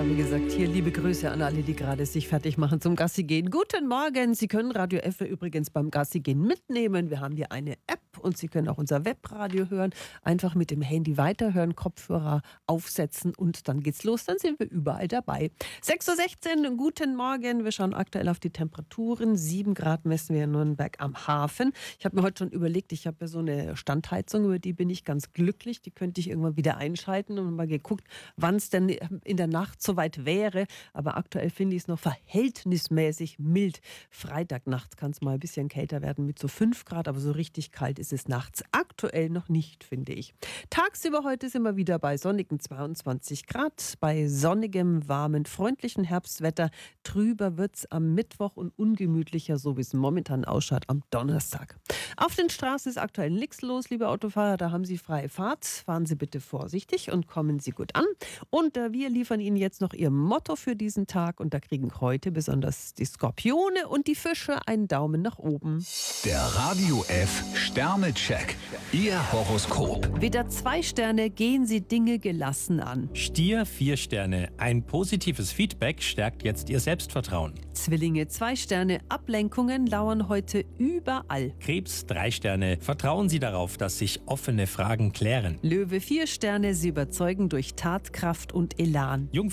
Wie gesagt, hier liebe Grüße an alle, die gerade sich fertig machen zum Gassi gehen. Guten Morgen, Sie können Radio F übrigens beim Gassi gehen mitnehmen. Wir haben hier eine App und Sie können auch unser Webradio hören. Einfach mit dem Handy weiterhören, Kopfhörer aufsetzen und dann geht's los. Dann sind wir überall dabei. 6.16 Uhr, guten Morgen. Wir schauen aktuell auf die Temperaturen. 7 Grad messen wir in Nürnberg am Hafen. Ich habe mir heute schon überlegt, ich habe ja so eine Standheizung, über die bin ich ganz glücklich. Die könnte ich irgendwann wieder einschalten und mal geguckt, wann es denn in der Nacht soweit wäre. Aber aktuell finde ich es noch verhältnismäßig mild. Freitagnacht kann es mal ein bisschen kälter werden mit so 5 Grad, aber so richtig kalt ist es nachts aktuell noch nicht, finde ich. Tagsüber heute sind wir wieder bei sonnigen 22 Grad, bei sonnigem, warmen, freundlichen Herbstwetter. Trüber wird es am Mittwoch und ungemütlicher, so wie es momentan ausschaut, am Donnerstag. Auf den Straßen ist aktuell nichts los, liebe Autofahrer, da haben Sie freie Fahrt. Fahren Sie bitte vorsichtig und kommen Sie gut an. Und wir liefern Ihnen jetzt noch Ihr Motto für diesen Tag und da kriegen heute besonders die Skorpione und die Fische einen Daumen nach oben. Der Radio F Sternecheck. Ihr Horoskop. Widder 2 Sterne, gehen Sie Dinge gelassen an. Stier 4 Sterne. Ein positives Feedback stärkt jetzt Ihr Selbstvertrauen. Zwillinge 2 Sterne, Ablenkungen lauern heute überall. Krebs 3 Sterne. Vertrauen Sie darauf, dass sich offene Fragen klären. Löwe 4 Sterne, Sie überzeugen durch Tatkraft und Elan.